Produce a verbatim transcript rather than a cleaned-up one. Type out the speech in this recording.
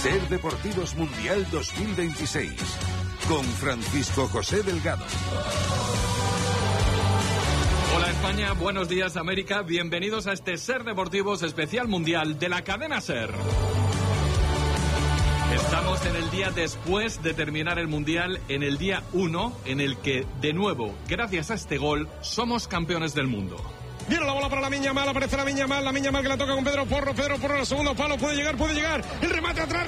Ser Deportivos Mundial dos mil veintiséis con Francisco José Delgado. Hola España, buenos días América, bienvenidos a este Ser Deportivos especial mundial de la cadena Ser. Estamos en el día después de terminar el mundial, en el día uno, en el que, de nuevo, gracias a este gol, somos campeones del mundo. Viene la bola para Lamine Yamal, aparece Lamine Yamal, Lamine Yamal que la toca con Pedro Porro, Pedro Porro en el segundo palo, puede llegar, puede llegar, el remate atrás.